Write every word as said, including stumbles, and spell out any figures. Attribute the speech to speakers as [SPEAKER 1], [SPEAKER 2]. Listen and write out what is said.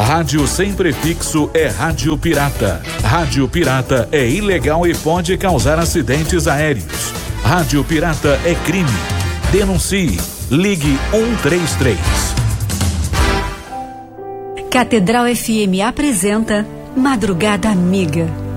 [SPEAKER 1] Rádio sem prefixo é rádio pirata. Rádio pirata é ilegal e pode causar acidentes aéreos. Rádio pirata é crime. Denuncie. Ligue um três três.
[SPEAKER 2] Catedral F M apresenta Madrugada Amiga.